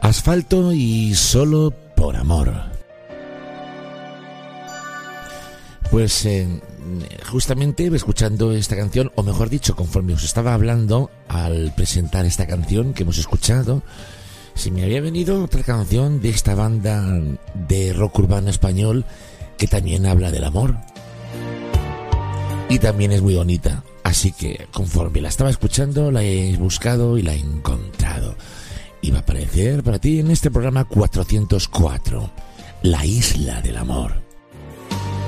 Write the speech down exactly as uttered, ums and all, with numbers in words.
Asfalto y Solo por Amor. Pues eh, justamente escuchando esta canción, o mejor dicho, conforme os estaba hablando al presentar esta canción que hemos escuchado, se me había venido otra canción de esta banda de rock urbano español que también habla del amor. Y también es muy bonita. Así que conforme la estaba escuchando, la he buscado y la he encontrado. Y va a aparecer para ti en este programa cuatrocientos cuatro, La Isla del Amor.